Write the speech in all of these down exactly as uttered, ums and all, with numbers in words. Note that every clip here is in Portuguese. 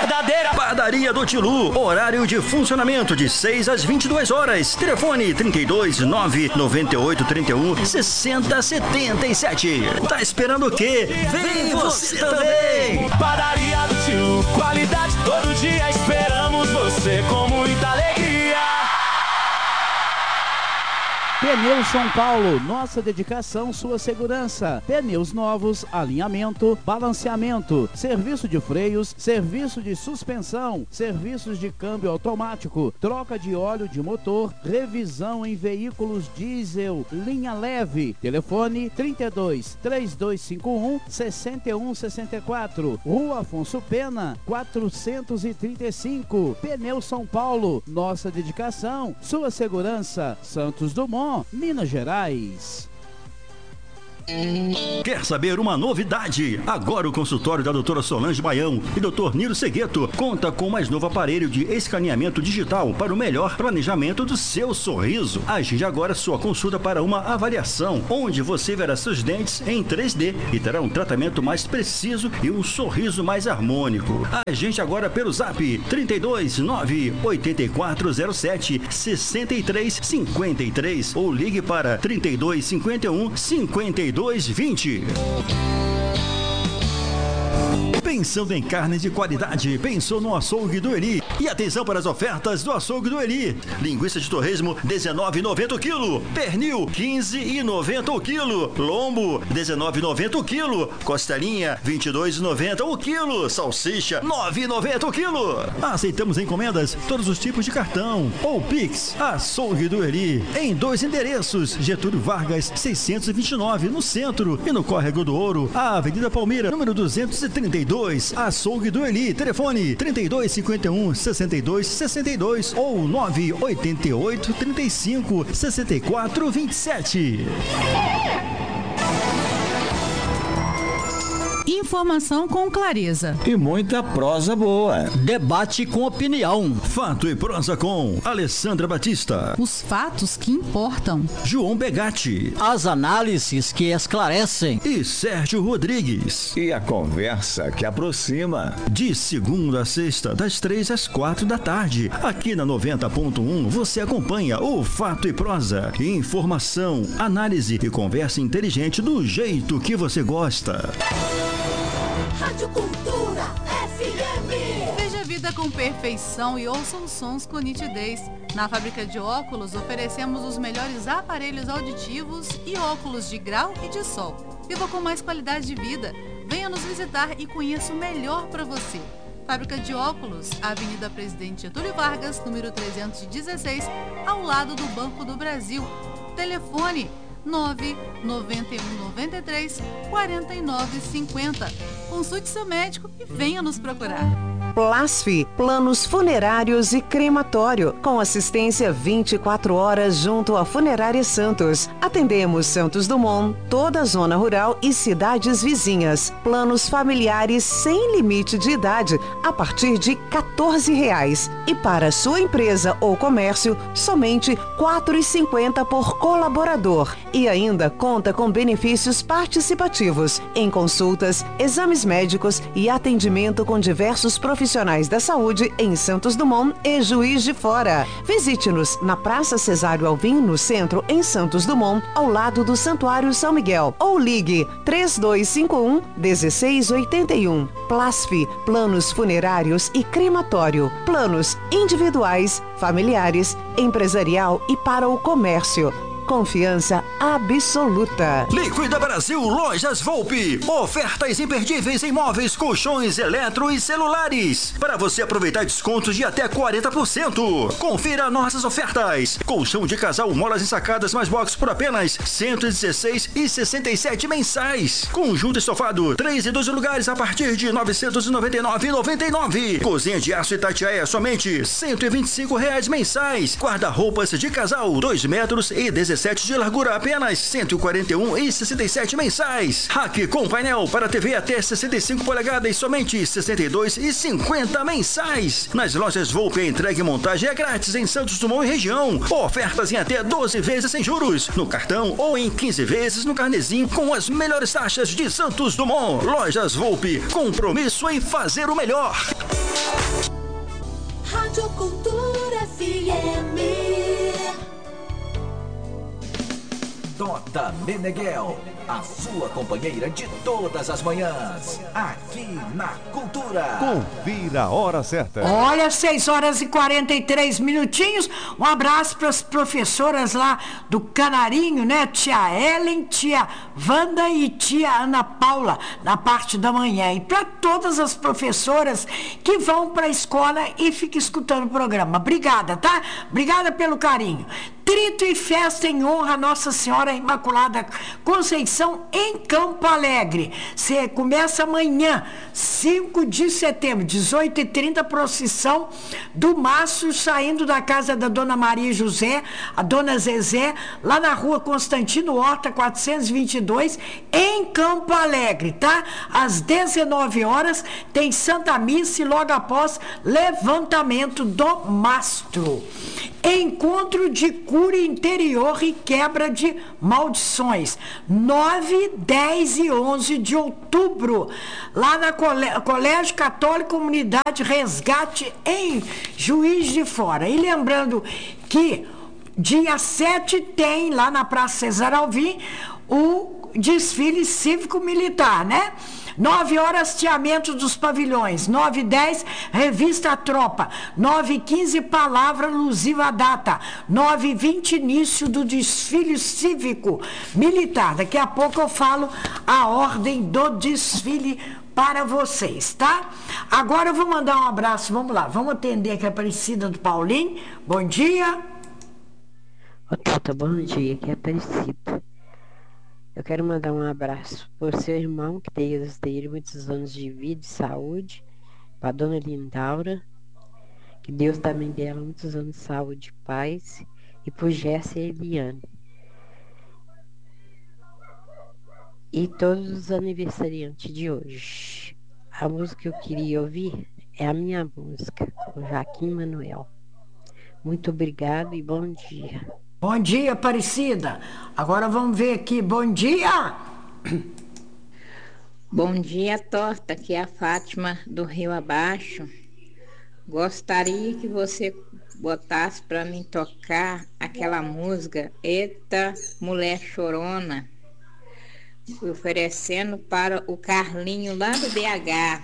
verdadeira Padaria do Tilu, horário de funcionamento de seis às vinte e duas horas. Telefone trinta e dois, nove, noventa e oito, trinta e um, sessenta, setenta e sete. Tá esperando o quê? Vem você também! Padaria do Tilu, qualidade todo dia, esperamos você com muita alegria. Pneus São Paulo, nossa dedicação, sua segurança. Pneus novos, alinhamento, balanceamento, serviço de freios, serviço de suspensão, serviços de câmbio automático, troca de óleo de motor, revisão em veículos diesel, linha leve. Telefone trinta e dois, três dois cinco um, seis um seis quatro, Rua Afonso Pena, quatrocentos e trinta e cinco. Pneus São Paulo, nossa dedicação, sua segurança. Santos Dumont, Minas Gerais. Quer saber uma novidade? Agora o consultório da doutora Solange Baião e doutor Niro Segueto conta com o mais novo aparelho de escaneamento digital para o melhor planejamento do seu sorriso. Agende agora sua consulta para uma avaliação, onde você verá seus dentes em três D e terá um tratamento mais preciso e um sorriso mais harmônico. Agende agora pelo zap trinta e dois, nove, oito quatro zero sete, seis três cinco três ou ligue para trinta e dois, cinquenta e um, cinquenta e dois vinte. Pensando em carne de qualidade, pensou no Açougue do Eli. E atenção para as ofertas do Açougue do Eli. Linguiça de torresmo, dezenove reais e noventa centavos o quilo. Pernil, quinze reais e noventa centavos o quilo. Lombo, dezenove reais e noventa centavos o quilo. Costelinha, vinte e dois reais e noventa centavos o quilo. Salsicha, nove reais e noventa centavos o quilo. Aceitamos encomendas, todos os tipos de cartão ou Pix. Açougue do Eli, em dois endereços. Getúlio Vargas, seiscentos e vinte e nove, no centro. E no Córrego do Ouro, a Avenida Palmeira, número duzentos e trinta e dois. Açougue do Eli, telefone trinta e dois, cinquenta e um, sessenta e dois, sessenta e dois ou nove oito oito, trinta e cinco, sessenta e quatro, vinte e sete. Informação com clareza e muita prosa boa. Debate com opinião. Fato e prosa com Alessandra Batista. Os fatos que importam. João Begatti. As análises que esclarecem. E Sérgio Rodrigues. E a conversa que aproxima. De segunda a sexta, das três às quatro da tarde. Aqui na noventa ponto um você acompanha o Fato e Prosa. Informação, análise e conversa inteligente do jeito que você gosta. Rádio Cultura F M. Veja a vida com perfeição e ouça os sons com nitidez. Na fábrica de óculos oferecemos os melhores aparelhos auditivos e óculos de grau e de sol. Viva com mais qualidade de vida. Venha nos visitar e conheça o melhor para você. Fábrica de óculos, Avenida Presidente Getúlio Vargas, número trezentos e dezesseis, ao lado do Banco do Brasil. Telefone nove nove um nove três, quatro nove cinco zero. Consulte seu médico e venha nos procurar. Plasfi, planos funerários e crematório, com assistência vinte e quatro horas junto à Funerária Santos. Atendemos Santos Dumont, toda a zona rural e cidades vizinhas. Planos familiares sem limite de idade, a partir de quatorze reais. E para sua empresa ou comércio, somente quatro reais e cinquenta centavos por colaborador. E ainda conta com benefícios participativos em consultas, exames médicos e atendimento com diversos profissionais da saúde em Santos Dumont e Juiz de Fora. Visite-nos na Praça Cesário Alvim, no centro, em Santos Dumont, ao lado do Santuário São Miguel. Ou ligue três dois cinco um, um seis oito um. Plasfi, planos funerários e crematório. Planos individuais, familiares, empresarial e para o comércio. Confiança absoluta. Liquida Brasil Lojas Volpe. Ofertas imperdíveis em móveis, colchões, eletro e celulares. Para você aproveitar descontos de até quarenta por cento. Confira nossas ofertas. Colchão de casal, molas ensacadas mais box por apenas cento e dezesseis reais e sessenta e sete centavos mensais. Conjunto estofado, três e doze lugares a partir de novecentos e noventa e nove reais e noventa e nove centavos. Cozinha de aço Itatiaia, somente cento e vinte e cinco reais mensais. Guarda-roupas de casal, dois metros e dezessete de largura, apenas cento e quarenta e um reais e sessenta e sete centavos mensais. Rack com painel para T V até sessenta e cinco polegadas, somente sessenta e dois reais e cinquenta centavos mensais. Nas lojas Volpe, a entrega e montagem é grátis em Santos Dumont e região. Ofertas em até doze vezes sem juros, no cartão ou em quinze vezes no carnezinho, com as melhores taxas de Santos Dumont. Lojas Volpe, compromisso em fazer o melhor. Rádio Cultura F M. Tota Meneghel, a sua companheira de todas as manhãs, aqui na Cultura. Confira a hora certa. Olha, seis horas e quarenta e três minutinhos. Um abraço para as professoras lá do Canarinho, né? Tia Ellen, tia Wanda e tia Ana Paula, na parte da manhã. E para todas as professoras que vão para a escola e ficam escutando o programa. Obrigada, tá? Obrigada pelo carinho. Trito e festa em honra a Nossa Senhora Imaculada Conceição em Campo Alegre. Você começa amanhã, cinco de setembro, dezoito e trinta, procissão do Mastro saindo da casa da Dona Maria José, a Dona Zezé, lá na rua Constantino Horta, quatrocentos e vinte e dois, em Campo Alegre, tá? Às dezenove horas tem Santa Missa e logo após levantamento do mastro. Encontro de cura interior e quebra de maldições, nove, dez e onze de outubro, lá na Colégio Católico Comunidade Resgate, em Juiz de Fora. E lembrando que dia sete tem, lá na Praça Cesar Alvim, o desfile cívico-militar, né? nove horas, teamento dos pavilhões. nove e dez, revista Tropa. nove e quinze, palavra alusiva à data. nove e vinte, início do desfile cívico militar. Daqui a pouco eu falo a ordem do desfile para vocês, tá? Agora eu vou mandar um abraço, vamos lá. Vamos atender aqui a Aparecida do Paulinho. Bom dia. Ô, Tota, bom dia, aqui é Aparecida. Eu quero mandar um abraço por seu irmão, que Deus dele muitos anos de vida e saúde, para a dona Lindaura, que Deus também dela muitos anos de saúde e paz, e por Jéssica e Eliane. E todos os aniversariantes de hoje. A música que eu queria ouvir é a minha música, com Joaquim Manuel. Muito obrigado e bom dia. Bom dia, Aparecida. Agora vamos ver aqui. Bom dia! Bom dia, Tota. Aqui é a Fátima do Rio Abaixo. Gostaria que você botasse para mim tocar aquela música Eita Mulher Chorona, oferecendo para o Carlinho lá do B H.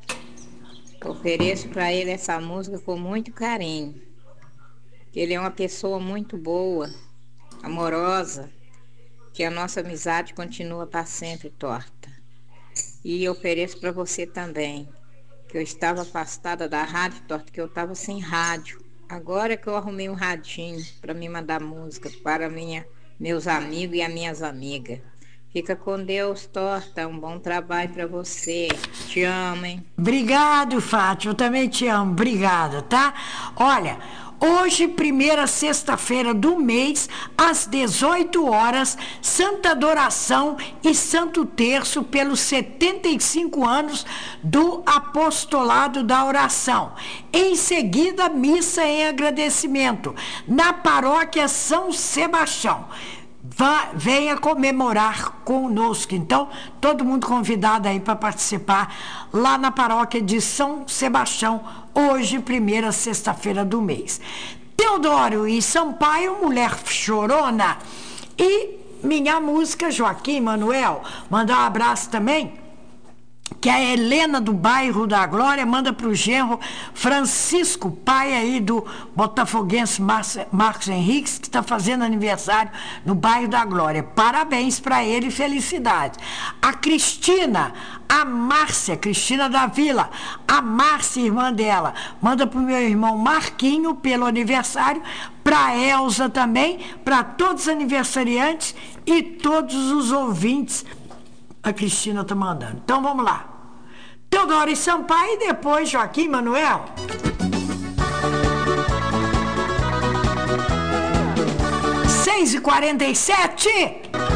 Ofereço para ele essa música com muito carinho. Ele é uma pessoa muito boa, amorosa, que a nossa amizade continua para sempre, Torta. E eu ofereço para você também, que eu estava afastada da rádio, Torta, que eu estava sem rádio. Agora que eu arrumei um radinho para me mandar música para minha, meus amigos e as minhas amigas. Fica com Deus, Torta. Um bom trabalho para você. Te amo, hein? Obrigado, Fátima. Eu também te amo. Obrigada, tá? Olha, hoje, primeira sexta-feira do mês, às dezoito horas, Santa Adoração e Santo Terço pelos setenta e cinco anos do Apostolado da Oração. Em seguida, missa em agradecimento na Paróquia São Sebastião. Vá, venha comemorar conosco. Então, todo mundo convidado aí para participar lá na paróquia de São Sebastião, hoje, primeira sexta-feira do mês. Teodoro e Sampaio, Mulher Chorona. E minha música, Joaquim Manuel. Mandar um abraço também, que a Helena do bairro da Glória manda para o genro Francisco, pai aí do botafoguense Marcos Henriques, que está fazendo aniversário no bairro da Glória. Parabéns para ele e felicidade. A Cristina, a Márcia, Cristina da Vila, a Márcia, irmã dela, manda para o meu irmão Marquinho pelo aniversário, para a Elza também, para todos os aniversariantes e todos os ouvintes. A Cristina está mandando. Então vamos lá. Teodoro e Sampaio e depois Joaquim Manuel. seis e quarenta e sete.